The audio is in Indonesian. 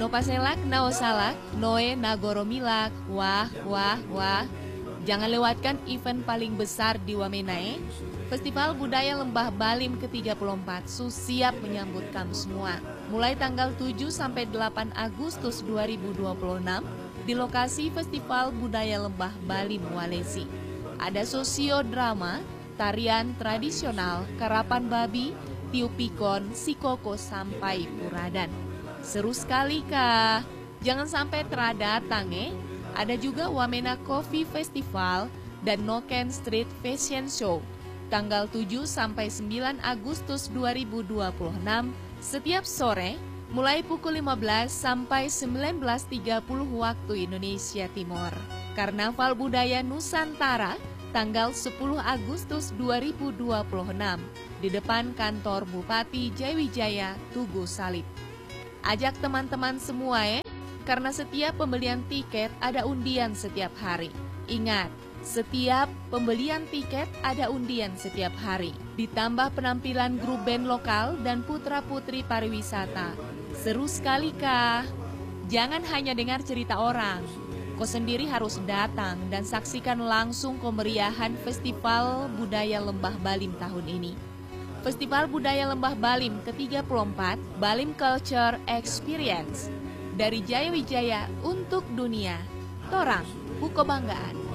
No paselak, naosalak, noe nagoromilak, wah, wah, wah. Jangan lewatkan event paling besar di Wamenae. Festival Budaya Lembah Balim ke-34 siap menyambut kamu semua. Mulai tanggal 7 sampai 8 Agustus 2026 di lokasi Festival Budaya Lembah Balim Walesi. Ada sosiodrama, tarian tradisional, karapan babi, tiup pikon, sikoko sampai puradan. Seru sekali kah? Jangan sampai terdatang Ada juga Wamena Coffee Festival dan Noken Street Fashion Show. Tanggal 7 sampai 9 Agustus 2026 setiap sore mulai pukul 15 sampai 19.30 waktu Indonesia Timur. Karnaval Budaya Nusantara tanggal 10 Agustus 2026 di depan kantor Bupati Jayawijaya Tugu Salib. Ajak teman-teman semua karena setiap pembelian tiket ada undian setiap hari. Ingat, setiap pembelian tiket ada undian setiap hari. Ditambah penampilan grup band lokal dan putra-putri pariwisata. Seru sekali kah? Jangan hanya dengar cerita orang. Kau sendiri harus datang dan saksikan langsung kemeriahan Festival Budaya Lembah Balim tahun ini. Festival Budaya Lembah Balim ke-34 Balim Culture Experience. Dari Jayawijaya untuk dunia. Torang, Buko Banggaan.